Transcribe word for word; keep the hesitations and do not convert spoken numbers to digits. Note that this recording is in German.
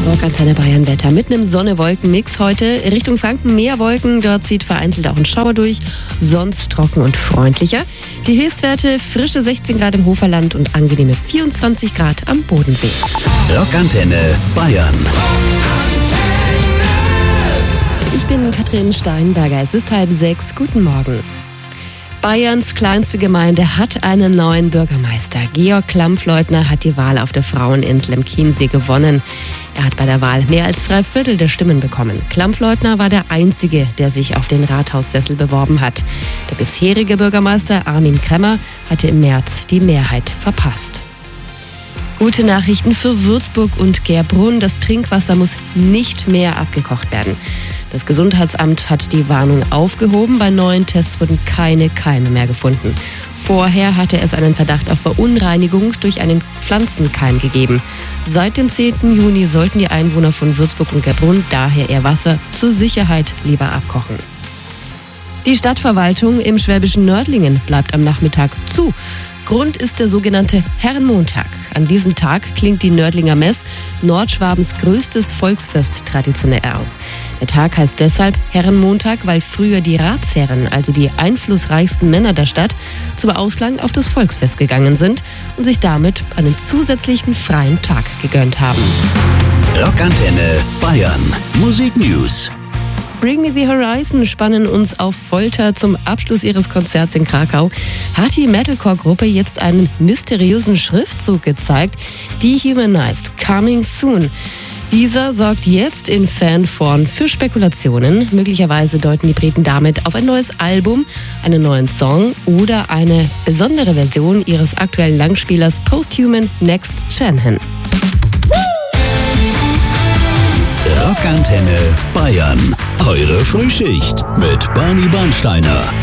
Rockantenne Bayern Wetter mit einem Sonne-Wolken-Mix heute. Richtung Franken mehr Wolken, dort zieht vereinzelt auch ein Schauer durch, sonst trocken und freundlicher. Die Höchstwerte frische sechzehn Grad im Hoferland und angenehme vierundzwanzig Grad am Bodensee. Rockantenne Bayern. Ich bin Katrin Steinberger, es ist halb sechs, guten Morgen. Bayerns kleinste Gemeinde hat einen neuen Bürgermeister. Georg Klampfleutner hat die Wahl auf der Fraueninsel im Chiemsee gewonnen. Er hat bei der Wahl mehr als drei Viertel der Stimmen bekommen. Klampfleutner war der Einzige, der sich auf den Rathaussessel beworben hat. Der bisherige Bürgermeister Armin Kremmer hatte im März die Mehrheit verpasst. Gute Nachrichten für Würzburg und Gerbrunn. Das Trinkwasser muss nicht mehr abgekocht werden. Das Gesundheitsamt hat die Warnung aufgehoben. Bei neuen Tests wurden keine Keime mehr gefunden. Vorher hatte es einen Verdacht auf Verunreinigung durch einen Pflanzenkeim gegeben. Seit dem zehnten Juni sollten die Einwohner von Würzburg und Gerbrunn daher ihr Wasser zur Sicherheit lieber abkochen. Die Stadtverwaltung im schwäbischen Nördlingen bleibt am Nachmittag zu. Grund ist der sogenannte Herrenmontag. An diesem Tag klingt die Nördlinger Mess, Nordschwabens größtes Volksfest, traditionell aus. Der Tag heißt deshalb Herrenmontag, weil früher die Ratsherren, also die einflussreichsten Männer der Stadt, zum Ausklang auf das Volksfest gegangen sind und sich damit einen zusätzlichen freien Tag gegönnt haben. Rockantenne Bayern. Musik News. Bring Me the Horizon spannen uns auf Folter. Zum Abschluss ihres Konzerts in Krakau hat die Metalcore-Gruppe jetzt einen mysteriösen Schriftzug gezeigt. Dehumanized, Coming Soon. Dieser sorgt jetzt in Fanforen für Spekulationen. Möglicherweise deuten die Briten damit auf ein neues Album, einen neuen Song oder eine besondere Version ihres aktuellen Langspielers Posthuman Next Gen hin. Rockantenne Bayern. Eure Frühschicht mit Barney Bernsteiner.